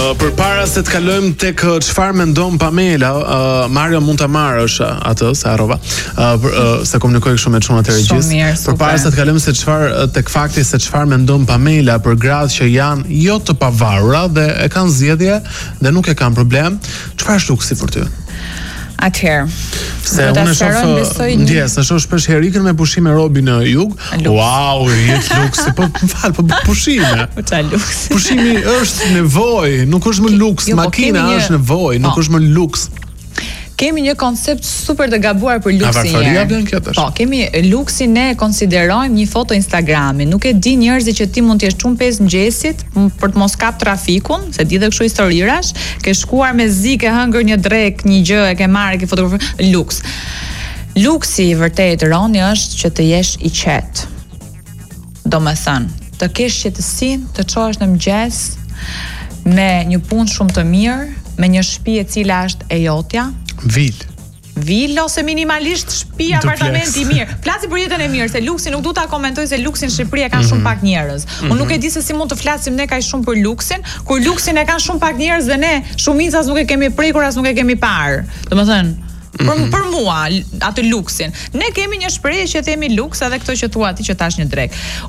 Përpara se të kalojmë tek çfarë mendon Pamela, Mario mund ta marrësh atë, se harrova. Se komunikoj kështu me çunat e regjis. Përpara se të kalojmë se çfarë tek fakti se çfarë mendon Pamela për gratë që janë jo të pavarura dhe e kanë zgjedhje dhe nuk e kanë problem, çfarë është luksi për ty? Atëherë, se unë shoh shpesh Herikën me pushime robi në jug. Wow, jetë luksi, po m'fal, po pushime. Pushimi është nevojë, nuk është më luks, makina është nevojë, nuk është më luks. Kemi një koncept super të gabuar për luksin. Po, kemi luksin ne konsiderojmë një foto Instagrami. Nuk e di njerëzit që ti mund të jesh shumë 5 mëngjesit për të mos kap trafikun, se di dhe kështu historirash, ke shkuar me zi, ke hëngër një drek, një gjë, e ke marrë, ke fotografuar, luks. Luksi i vërtet Roni është që të jesh i qetë. Domethënë, të kesh qetësinë, të çohesh në mëngjes me një punë shumë të mirë, me një shtëpi e cila është e jotja. Vil ose minimalisht shtëpi, apartamenti i mirë. Flasi për jetën e mirë, se luksi nuk du ta komentoj se luksin në Shqipëri e kanë shumë pak njerëz. Unë nuk e di se si mund të flasim ne kaq shumë për luksin, kur luksin e kanë shumë pak njerëz dhe ne shumica as nuk e kemi prekur as nuk e kemi parë. Domethënë, për mua atë luksin. Ne kemi një shprehje që themi luks edhe këto që thua ti që tash një drek.